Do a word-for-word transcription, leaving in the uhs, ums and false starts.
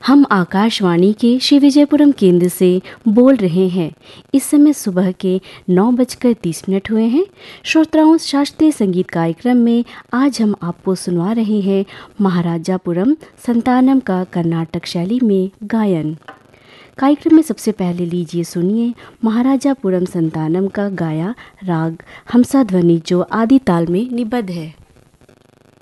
हम आकाशवाणी के श्री विजयपुरम केंद्र से बोल रहे हैं। इस समय सुबह के नौ बजकर तीस मिनट हुए हैं। श्रोताओं, शास्त्रीय संगीत कार्यक्रम में आज हम आपको सुनवा रहे हैं महाराजापुरम संतानम का कर्नाटक शैली में गायन। कार्यक्रम में सबसे पहले लीजिए सुनिए महाराजापुरम संतानम का गाया राग हमसा ध्वनि, जो आदि ताल में निबद्ध है।